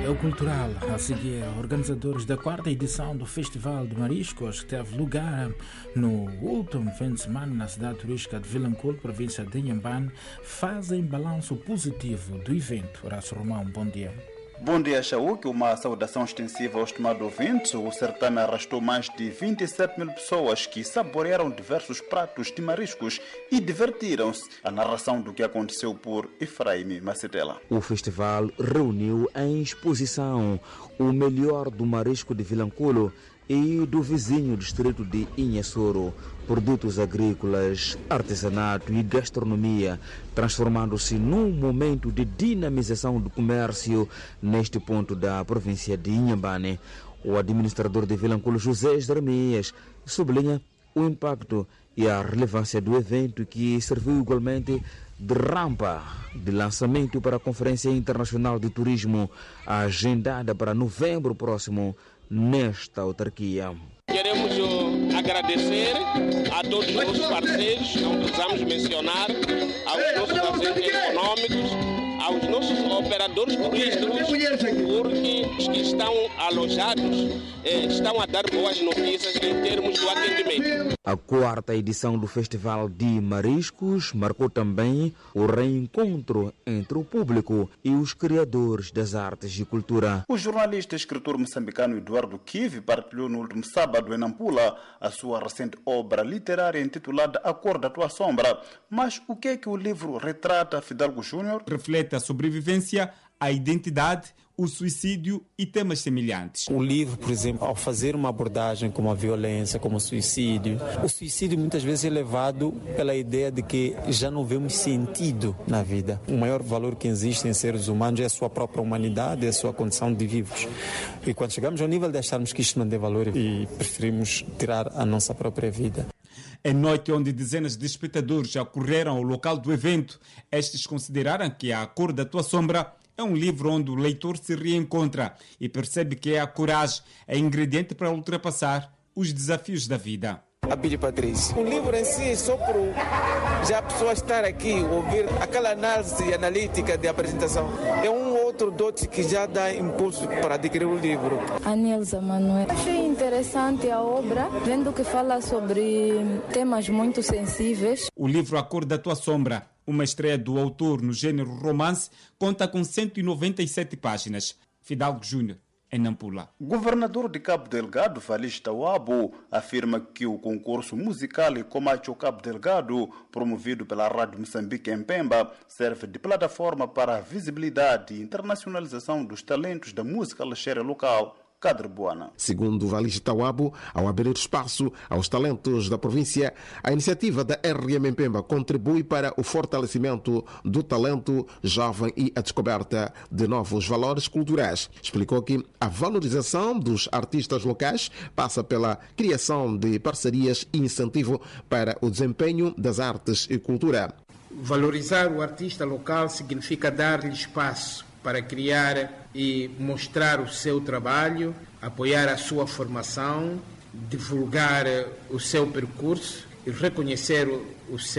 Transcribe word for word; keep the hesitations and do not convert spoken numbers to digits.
É o cultural. A seguir, organizadores da quarta edição do Festival de Mariscos, que teve lugar no último fim de semana na cidade turística de Vilanculo, província de Inhambane, fazem balanço positivo do evento. Horácio Romão, bom dia. Bom dia, Chauk. Uma saudação extensiva aos estimados ouvintes. O certame arrastou mais de vinte e sete mil pessoas que saborearam diversos pratos de mariscos e divertiram-se. A narração do que aconteceu por Efraim Macedela. O festival reuniu em exposição o melhor do marisco de Vilanculo e do vizinho distrito de Inhassoro, produtos agrícolas, artesanato e gastronomia, transformando-se num momento de dinamização do comércio neste ponto da província de Inhambane. O administrador de Vilanculo, José Jeremias, sublinha o impacto e a relevância do evento, que serviu igualmente de rampa de lançamento para a Conferência Internacional de Turismo, agendada para novembro próximo nesta autarquia. Queremos agradecer a todos os nossos parceiros, não precisamos mencionar, aos nossos agentes econômicos, aos nossos operadores turísticos, porque os que estão alojados eh, estão a dar boas notícias em termos do atendimento. A quarta edição do Festival de Mariscos marcou também o reencontro entre o público e os criadores das artes e cultura. O jornalista e escritor moçambicano Eduardo Kivi partilhou no último sábado em Nampula a sua recente obra literária intitulada A Cor da Tua Sombra. Mas o que é que o livro retrata, Fidalgo Júnior? Reflete a sobrevivência, a identidade, o suicídio e temas semelhantes. O livro, por exemplo, ao fazer uma abordagem como a violência, como o suicídio, o suicídio muitas vezes é levado pela ideia de que já não vemos sentido na vida. O maior valor que existe em seres humanos é a sua própria humanidade, é a sua condição de vivos. E quando chegamos ao nível de acharmos que isto não tem valor e preferimos tirar a nossa própria vida. Em noite onde dezenas de espectadores acorreram ao local do evento, estes consideraram que A Cor da Tua Sombra é um livro onde o leitor se reencontra e percebe que é a coragem é ingrediente para ultrapassar os desafios da vida. Abílio Patrício. O livro em si, só por já a pessoa estar aqui, ouvir aquela análise analítica de apresentação, é um outro dote que já dá impulso para adquirir o livro. Anelza Manuel. Achei interessante a obra, vendo que fala sobre temas muito sensíveis. O livro A Cor da Tua Sombra, uma estreia do autor no gênero romance, conta com cento e noventa e sete páginas. Fidalgo Júnior, em Nampula. O governador de Cabo Delgado, Faliz Tawabo, afirma que o concurso musical Comacho Cabo Delgado, promovido pela Rádio Moçambique em Pemba, serve de plataforma para a visibilidade e internacionalização dos talentos da música lexeira local. Segundo Valis Tawabo, ao abrir espaço aos talentos da província, a iniciativa da R M em Pemba contribui para o fortalecimento do talento jovem e a descoberta de novos valores culturais. Explicou que a valorização dos artistas locais passa pela criação de parcerias e incentivo para o desempenho das artes e cultura. Valorizar o artista local significa dar-lhe espaço para criar e mostrar o seu trabalho, apoiar a sua formação, divulgar o seu percurso e reconhecer o seu